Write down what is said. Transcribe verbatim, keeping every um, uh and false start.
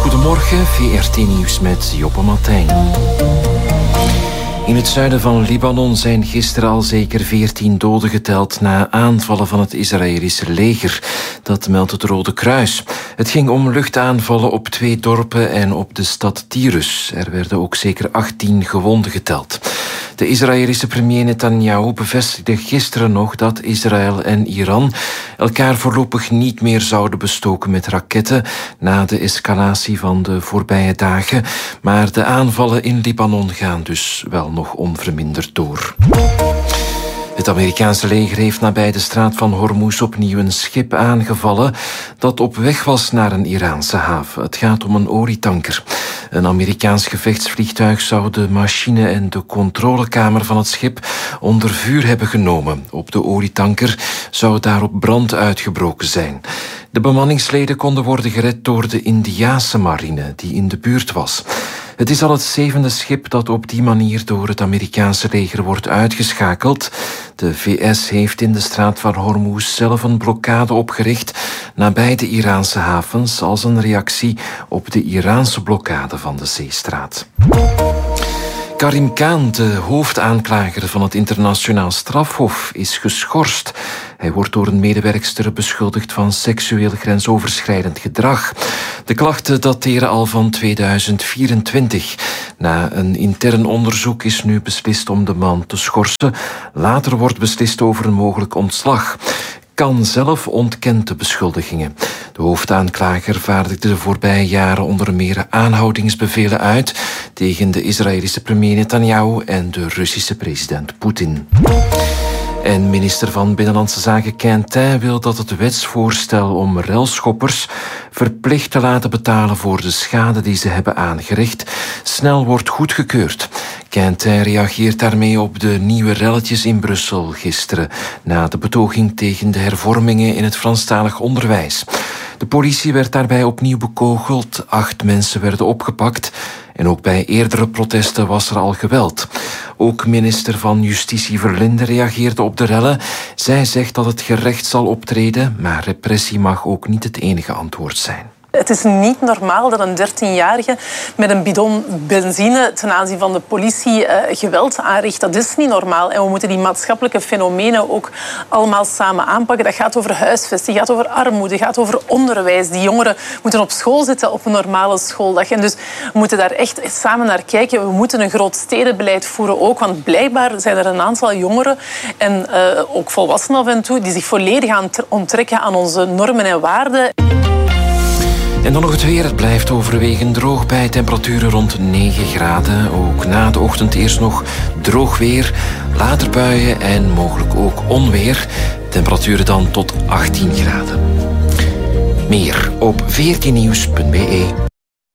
Goedemorgen, V R T-nieuws met Joppe Martijn. In het zuiden van Libanon zijn gisteren al zeker veertien doden geteld na aanvallen van het Israëlische leger. Dat meldt het Rode Kruis. Het ging om luchtaanvallen op twee dorpen en op de stad Tyrus. Er werden ook zeker achttien gewonden geteld. De Israëlische premier Netanyahu bevestigde gisteren nog dat Israël en Iran elkaar voorlopig niet meer zouden bestoken met raketten na de escalatie van de voorbije dagen. Maar de aanvallen in Libanon gaan dus wel nog onverminderd door. Het Amerikaanse leger heeft nabij de straat van Hormuz opnieuw een schip aangevallen dat op weg was naar een Iraanse haven. Het gaat om een olietanker. Een Amerikaans gevechtsvliegtuig zou de machine en de controlekamer van het schip onder vuur hebben genomen. Op de olietanker zou daarop brand uitgebroken zijn. De bemanningsleden konden worden gered door de Indiase marine die in de buurt was. Het is al het zevende schip dat op die manier door het Amerikaanse leger wordt uitgeschakeld. De V S heeft in de straat van Hormuz zelf een blokkade opgericht nabij de Iraanse havens als een reactie op de Iraanse blokkade van de zeestraat. Karim Khan, de hoofdaanklager van het internationaal strafhof, is geschorst. Hij wordt door een medewerkster beschuldigd van seksueel grensoverschrijdend gedrag. De klachten dateren al van tweeduizend vierentwintig. Na een intern onderzoek is nu beslist om de man te schorsen. Later wordt beslist over een mogelijk ontslag. Khan zelf ontkent de beschuldigingen. De hoofdaanklager vaardigde de voorbije jaren onder meer aanhoudingsbevelen uit tegen de Israëlische premier Netanyahu en de Russische president Poetin. En minister van Binnenlandse Zaken Quintin wil dat het wetsvoorstel om relschoppers verplicht te laten betalen voor de schade die ze hebben aangericht snel wordt goedgekeurd. Quintin reageert daarmee op de nieuwe relletjes in Brussel gisteren na de betoging tegen de hervormingen in het Franstalig onderwijs. De politie werd daarbij opnieuw bekogeld, acht mensen werden opgepakt en ook bij eerdere protesten was er al geweld. Ook minister van Justitie Verlinde reageerde op de rellen. Zij zegt dat het gerecht zal optreden, maar repressie mag ook niet het enige antwoord zijn. Het is niet normaal dat een dertienjarige met een bidon benzine ten aanzien van de politie uh, geweld aanricht. Dat is niet normaal. En we moeten die maatschappelijke fenomenen ook allemaal samen aanpakken. Dat gaat over huisvesting, gaat over armoede, gaat over onderwijs. Die jongeren moeten op school zitten op een normale schooldag. En dus we moeten daar echt samen naar kijken. We moeten een groot stedenbeleid voeren ook. Want blijkbaar zijn er een aantal jongeren en uh, ook volwassenen af en toe die zich volledig aan onttrekken aan onze normen en waarden. En dan nog het weer. Het blijft overwegend droog bij temperaturen rond negen graden. Ook na de ochtend eerst nog droog weer, later buien en mogelijk ook onweer. Temperaturen dan tot achttien graden. Meer op v r t nieuws punt b e.